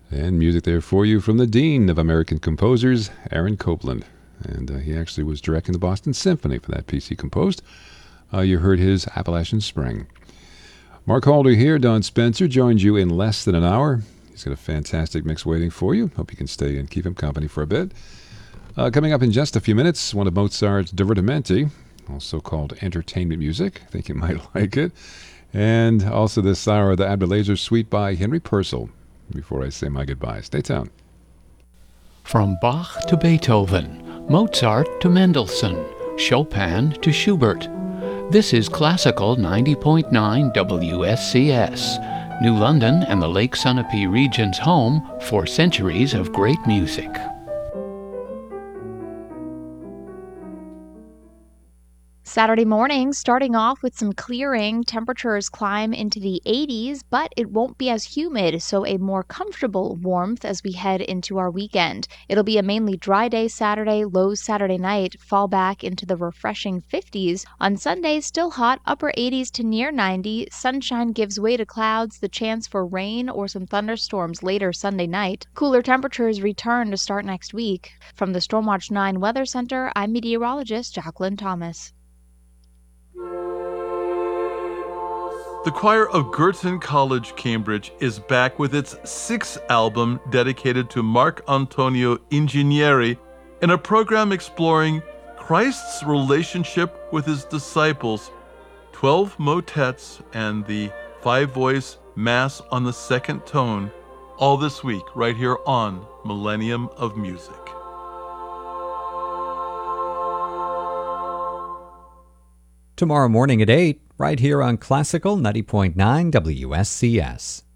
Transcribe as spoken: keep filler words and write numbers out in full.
And music there for you from the Dean of American Composers, Aaron Copland. And uh, he actually was directing the Boston Symphony for that piece he composed. Uh, you heard his Appalachian Spring. Mark Halder here. Don Spencer joins you in less than an hour. He's got a fantastic mix waiting for you. Hope you can stay and keep him company for a bit. Uh, coming up in just a few minutes, one of Mozart's Divertimenti, also called entertainment music. I think you might like it. And also this hour, the Adelaser Suite by Henry Purcell. Before I say my goodbye, stay tuned. From Bach to Beethoven, Mozart to Mendelssohn, Chopin to Schubert. This is Classical ninety point nine W S C S, New London and the Lake Sunapee region's home for centuries of great music. Saturday morning, starting off with some clearing. Temperatures climb into the eighties, but it won't be as humid, so a more comfortable warmth as we head into our weekend. It'll be a mainly dry day Saturday, lows Saturday night, fall back into the refreshing fifties. On Sunday, still hot, upper eighties to near ninety. Sunshine gives way to clouds, the chance for rain or some thunderstorms later Sunday night. Cooler temperatures return to start next week. From the Stormwatch nine Weather Center, I'm meteorologist Jacqueline Thomas. The choir of Girton College, Cambridge is back with its sixth album dedicated to Marc Antonio Ingegneri in a program exploring Christ's relationship with his disciples, twelve motets, and the five-voice Mass on the second tone, all this week right here on Millennium of Music. Tomorrow morning at eight, right here on Classical ninety point nine W S C S.